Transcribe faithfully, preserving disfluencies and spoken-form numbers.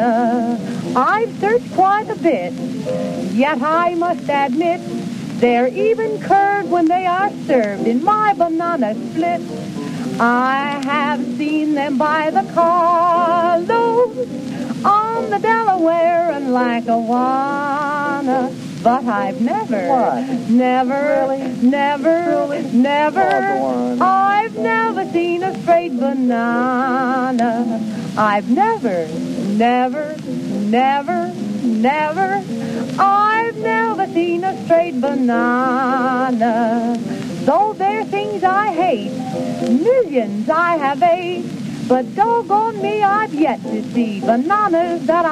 banana. I've searched quite a bit, yet I must admit they're even curved when they are served in my banana split. I have seen them by the carloads on the Delaware and Lackawanna, but I've never, What? never, Really? never, Really? never, Oh, go on. I've never seen a straight banana. I've never, never, never, never, I've never seen a straight banana. Though there are things I hate, millions I have ate, but doggone me, I've yet to see bananas that